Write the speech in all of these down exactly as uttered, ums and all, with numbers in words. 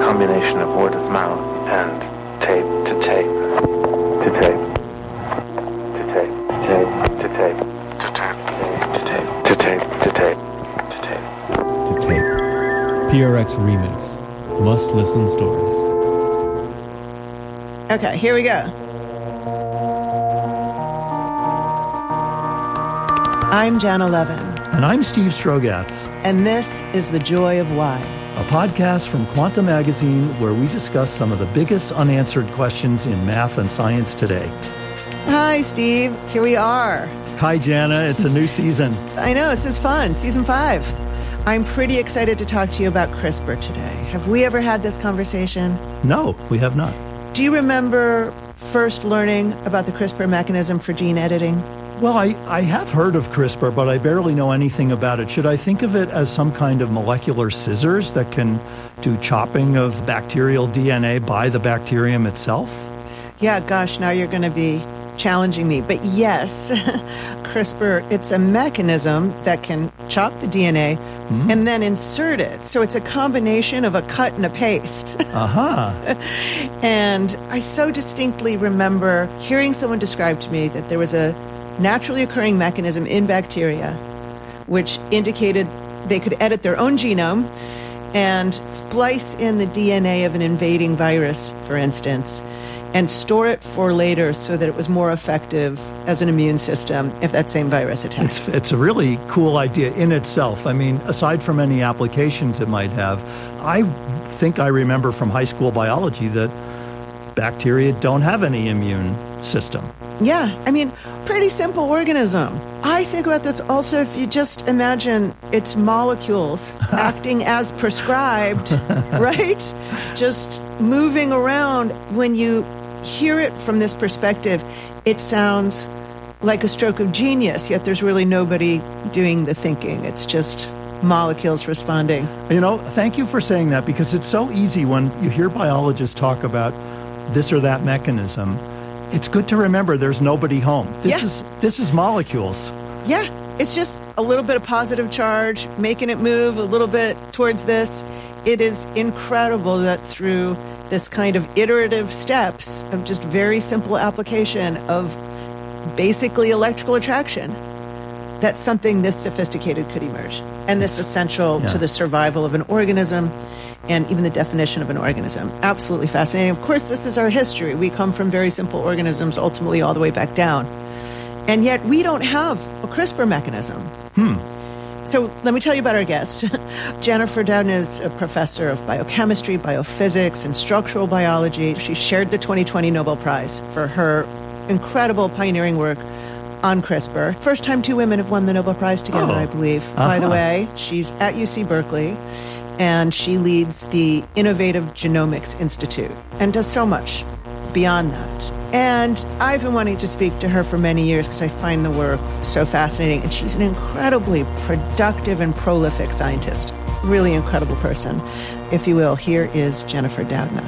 combination of word of mouth and tape to tape, to tape, to tape, to tape, to tape, to tape, to tape, to tape, to tape, to tape. P R X Remix. Must listen stories. Okay, here we go. I'm Jana Levin. And I'm Steve Strogatz. And this is The Joy of Why, a podcast from Quanta Magazine where we discuss some of the biggest unanswered questions in math and science today. Hi, Steve. Here we are. Hi, Jana. It's a new season. I know. This is fun. Season five. I'm pretty excited to talk to you about CRISPR today. Have we ever had this conversation? No, we have not. Do you remember first learning about the CRISPR mechanism for gene editing? Well, I, I have heard of CRISPR, but I barely know anything about it. Should I think of it as some kind of molecular scissors that can do chopping of bacterial D N A by the bacterium itself? Yeah, gosh, now you're going to be challenging me. But yes, CRISPR, it's a mechanism that can chop the D N A mm. and then insert it. So it's a combination of a cut and a paste. Uh-huh. And I so distinctly remember hearing someone describe to me that there was a naturally occurring mechanism in bacteria which indicated they could edit their own genome and splice in the D N A of an invading virus, for instance, and store it for later so that it was more effective as an immune system if that same virus attacked. It's, it's a really cool idea in itself. I mean, aside from any applications it might have, I think I remember from high school biology that bacteria don't have any immune system. Yeah, I mean, pretty simple organism. I think about this also if you just imagine its molecules acting as prescribed, right? Just moving around. When you hear it from this perspective, it sounds like a stroke of genius, yet there's really nobody doing the thinking. It's just molecules responding. You know, thank you for saying that, because it's so easy when you hear biologists talk about this or that mechanism. It's good to remember there's nobody home. This yeah. is this is molecules. Yeah, it's just a little bit of positive charge, making it move a little bit towards this. It is incredible that through this kind of iterative steps of just very simple application of basically electrical attraction, that something this sophisticated could emerge. And this essential yeah. to the survival of an organism and even the definition of an organism. Absolutely fascinating. Of course, this is our history. We come from very simple organisms, ultimately all the way back down. And yet we don't have a CRISPR mechanism. Hmm. So let me tell you about our guest. Jennifer Doudna is a professor of biochemistry, biophysics, and structural biology. She shared the twenty twenty Nobel Prize for her incredible pioneering work on CRISPR. First time two women have won the Nobel Prize together, oh. I believe. Uh-huh. By the way, she's at U C Berkeley, and she leads the Innovative Genomics Institute and does so much beyond that. And I've been wanting to speak to her for many years because I find the work so fascinating. And she's an incredibly productive and prolific scientist. Really incredible person. If you will, here is Jennifer Doudna.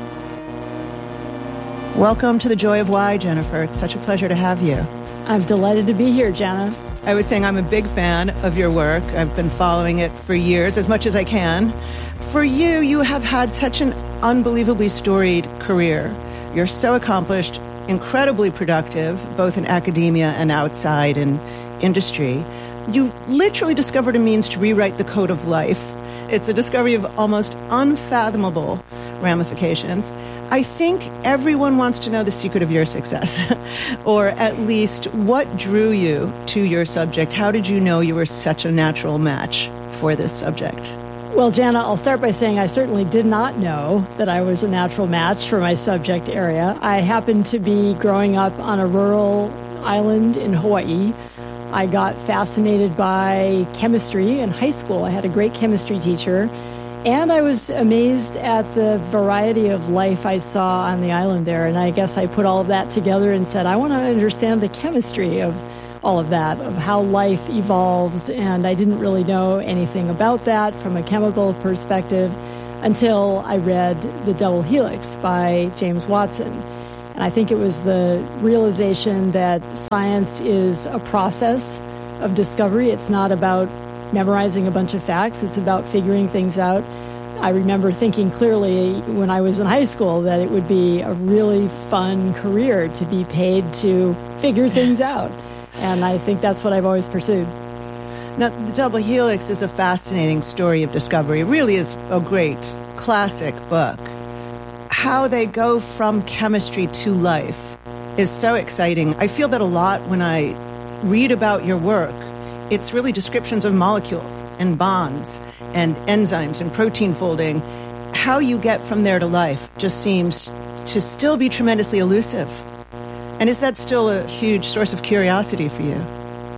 Welcome to The Joy of Why, Jennifer. It's such a pleasure to have you. I'm delighted to be here, Jana. I was saying I'm a big fan of your work. I've been following it for years, as much as I can. For you, you have had such an unbelievably storied career. You're so accomplished, incredibly productive, both in academia and outside in industry. You literally discovered a means to rewrite the code of life. It's a discovery of almost unfathomable ramifications. I think everyone wants to know the secret of your success, or at least what drew you to your subject. How did you know you were such a natural match for this subject? Well, Jana, I'll start by saying I certainly did not know that I was a natural match for my subject area. I happened to be growing up on a rural island in Hawaii. I got fascinated by chemistry in high school. I had a great chemistry teacher. And I was amazed at the variety of life I saw on the island there. And I guess I put all of that together and said, I want to understand the chemistry of all of that, of how life evolves. And I didn't really know anything about that from a chemical perspective until I read The Double Helix by James Watson. And I think it was the realization that science is a process of discovery. It's not about memorizing a bunch of facts. It's about figuring things out I remember thinking clearly when I was in high school that it would be a really fun career to be paid to figure things out. And I think that's what I've always pursued. Now, The Double Helix is a fascinating story of discovery. It really is a great classic book. How they go from chemistry to life is so exciting. I feel that a lot when I read about your work. It's really descriptions of molecules and bonds and enzymes and protein folding. How you get from there to life just seems to still be tremendously elusive. And is that still a huge source of curiosity for you?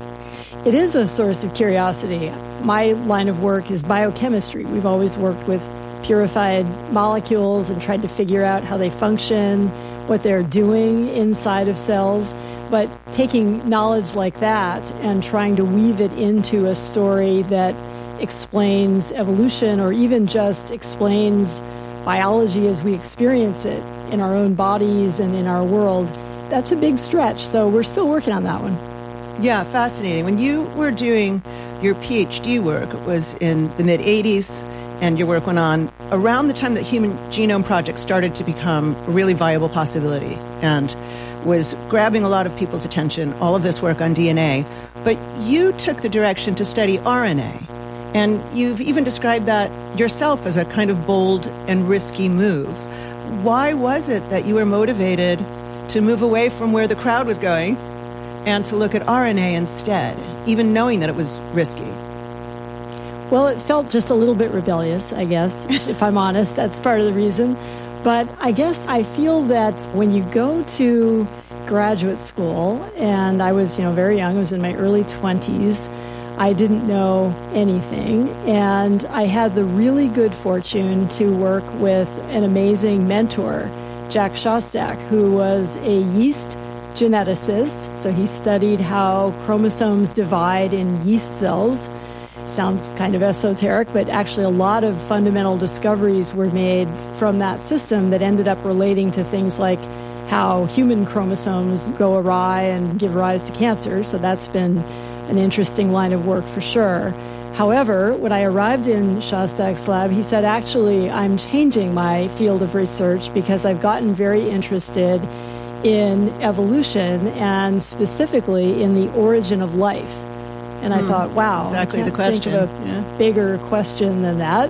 It is a source of curiosity. My line of work is biochemistry. We've always worked with purified molecules and tried to figure out how they function, what they're doing inside of cells. But taking knowledge like that and trying to weave it into a story that explains evolution or even just explains biology as we experience it in our own bodies and in our world, that's a big stretch. So we're still working on that one. Yeah, fascinating. When you were doing your PhD work, it was in the mid-eighties, and your work went on around the time that Human Genome Project started to become a really viable possibility and was grabbing a lot of people's attention, all of this work on D N A. But you took the direction to study R N A, and you've even described that yourself as a kind of bold and risky move. Why was it that you were motivated to move away from where the crowd was going and to look at R N A instead, even knowing that it was risky? Well, it felt just a little bit rebellious, I guess, if I'm honest. That's part of the reason. But I guess I feel that when you go to graduate school, and I was, you know, very young, I was in my early twenties, I didn't know anything, and I had the really good fortune to work with an amazing mentor, Jack Szostak, who was a yeast geneticist. So he studied how chromosomes divide in yeast cells. Sounds kind of esoteric, but actually a lot of fundamental discoveries were made from that system that ended up relating to things like how human chromosomes go awry and give rise to cancer. So that's been an interesting line of work for sure. However, when I arrived in Szostak's lab, he said, actually, I'm changing my field of research because I've gotten very interested in evolution and specifically in the origin of life. And I hmm. thought, wow, exactly I can't the question. think of a yeah. bigger question than that.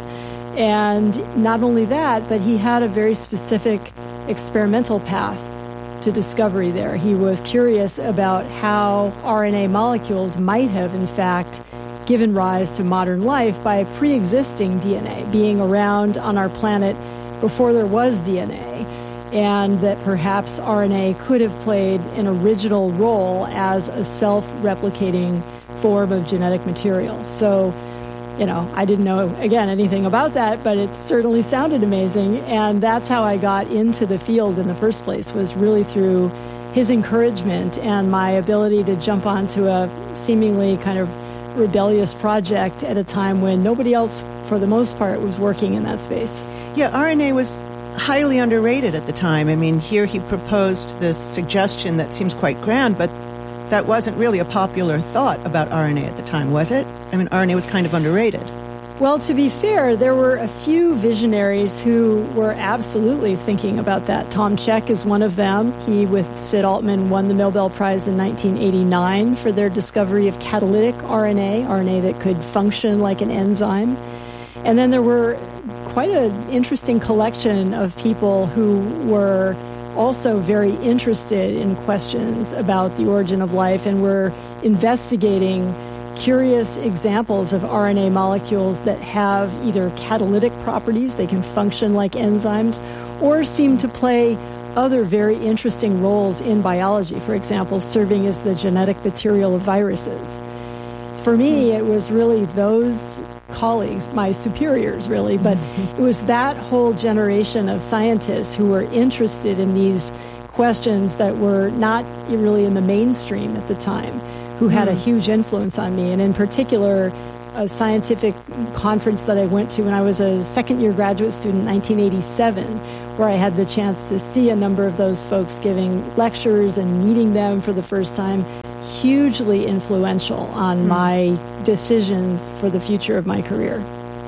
And not only that, but he had a very specific experimental path to discovery there. He was curious about how R N A molecules might have, in fact, given rise to modern life by pre-existing D N A, being around on our planet before there was D N A. And that perhaps R N A could have played an original role as a self-replicating form of genetic material. So, you know, I didn't know, again, anything about that, but it certainly sounded amazing. And that's how I got into the field in the first place, was really through his encouragement and my ability to jump onto a seemingly kind of rebellious project at a time when nobody else, for the most part, was working in that space. Yeah, R N A was highly underrated at the time. I mean, here he proposed this suggestion that seems quite grand, but that wasn't really a popular thought about R N A at the time, was it? I mean, R N A was kind of underrated. Well, to be fair, there were a few visionaries who were absolutely thinking about that. Tom Cech is one of them. He, with Sid Altman, won the Nobel Prize in nineteen eighty-nine for their discovery of catalytic R N A, R N A that could function like an enzyme. And then there were quite an interesting collection of people who were also very interested in questions about the origin of life and were investigating curious examples of R N A molecules that have either catalytic properties, they can function like enzymes, or seem to play other very interesting roles in biology, for example, serving as the genetic material of viruses. For me, it was really those colleagues, my superiors really, but it was that whole generation of scientists who were interested in these questions that were not really in the mainstream at the time, who had a huge influence on me. And in particular, a scientific conference that I went to when I was a second-year graduate student in nineteen eighty-seven, where I had the chance to see a number of those folks giving lectures and meeting them for the first time, hugely influential on mm. my decisions for the future of my career.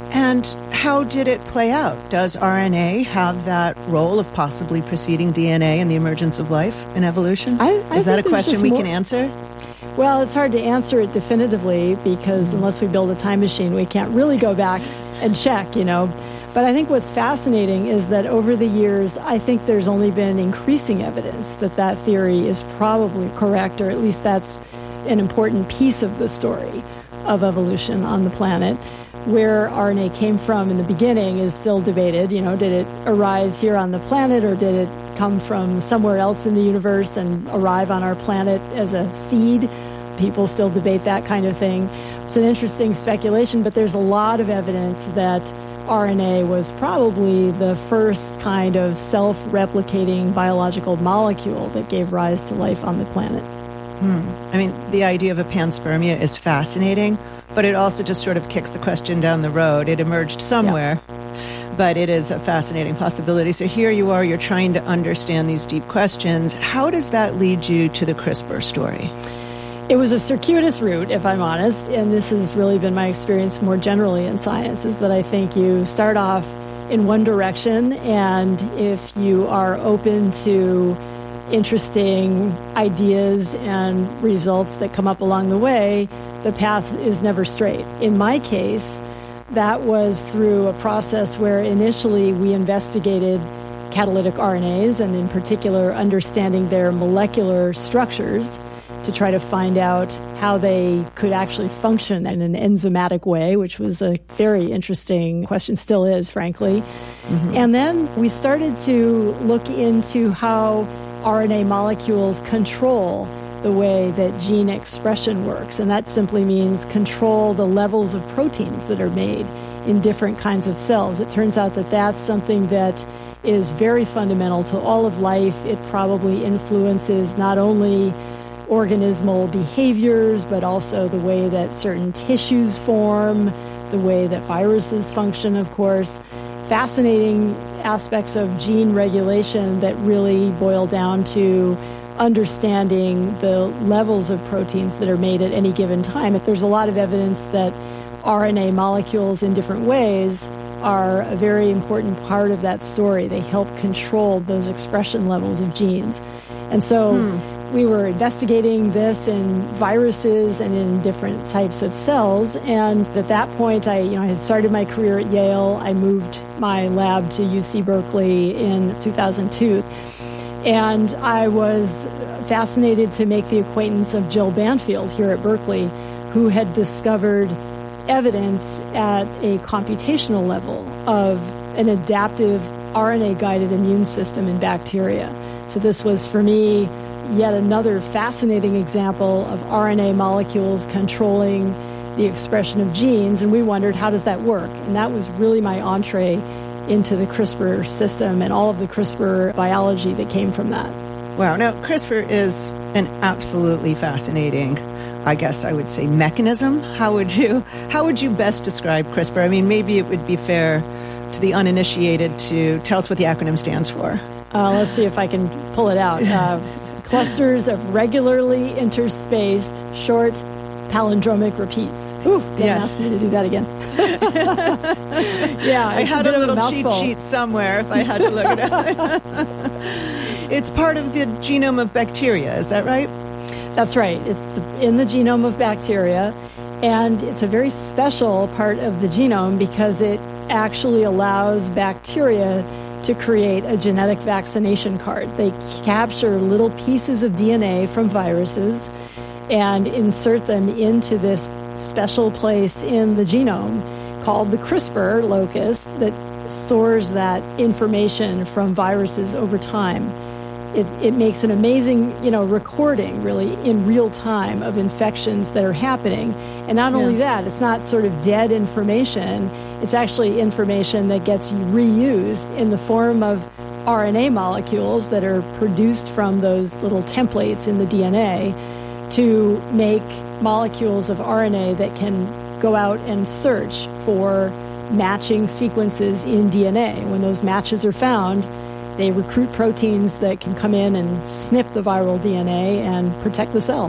And how did it play out? Does R N A have that role of possibly preceding D N A in the emergence of life in evolution? I, I Is that a think there's question just we more- can answer? Well, it's hard to answer it definitively because unless we build a time machine, we can't really go back and check, you know. But I think what's fascinating is that over the years, I think there's only been increasing evidence that that theory is probably correct, or at least that's an important piece of the story of evolution on the planet. Where R N A came from in the beginning is still debated. You know, did it arise here on the planet, or did it come from somewhere else in the universe and arrive on our planet as a seed? People still debate that kind of thing. It's an interesting speculation, but there's a lot of evidence that R N A was probably the first kind of self-replicating biological molecule that gave rise to life on the planet. Hmm. I mean, the idea of a panspermia is fascinating, but it also just sort of kicks the question down the road. It emerged somewhere, yeah. But it is a fascinating possibility. So here you are, you're trying to understand these deep questions. How does that lead you to the CRISPR story? It was a circuitous route, if I'm honest, and this has really been my experience more generally in science, is that I think you start off in one direction, and if you are open to interesting ideas and results that come up along the way, the path is never straight. In my case, that was through a process where initially we investigated catalytic R N As, and in particular understanding their molecular structures to try to find out how they could actually function in an enzymatic way, which was a very interesting question, still is, frankly. Mm-hmm. And then we started to look into how R N A molecules control the way that gene expression works. And that simply means control the levels of proteins that are made in different kinds of cells. It turns out that that's something that is very fundamental to all of life. It probably influences not only organismal behaviors, but also the way that certain tissues form, the way that viruses function, of course. Fascinating aspects of gene regulation that really boil down to understanding the levels of proteins that are made at any given time. There's a lot of evidence that R N A molecules in different ways are a very important part of that story. They help control those expression levels of genes. And so hmm. we were investigating this in viruses and in different types of cells. And at that point, I, you know, I had started my career at Yale. I moved my lab to U C Berkeley in two thousand two. And I was fascinated to make the acquaintance of Jill Banfield here at Berkeley, who had discovered evidence at a computational level of an adaptive R N A-guided immune system in bacteria. So this was, for me, yet another fascinating example of R N A molecules controlling the expression of genes, and we wondered, how does that work? And that was really my entree into the CRISPR system and all of the CRISPR biology that came from that. Wow. Now, CRISPR is an absolutely fascinating, I guess I would say, mechanism. How would you, how would you best describe CRISPR? I mean, maybe it would be fair to the uninitiated to tell us what the acronym stands for. Uh, let's see if I can pull it out. Uh, clusters of regularly interspaced short palindromic repeats. Ooh, Dan yes. asked me to do that again. Yeah, I had a, a little cheat sheet somewhere if I had to look it up. It's part of the genome of bacteria, is that right? That's right. It's the, in the genome of bacteria, and it's a very special part of the genome because it actually allows bacteria to create a genetic vaccination card. They capture little pieces of D N A from viruses and insert them into this special place in the genome called the CRISPR locus that stores that information from viruses over time. It, it makes an amazing, you know, recording, really, in real time of infections that are happening. And not yeah. only that, it's not sort of dead information. It's actually information that gets reused in the form of R N A molecules that are produced from those little templates in the D N A to make molecules of R N A that can go out and search for matching sequences in D N A. When those matches are found, they recruit proteins that can come in and snip the viral D N A and protect the cell.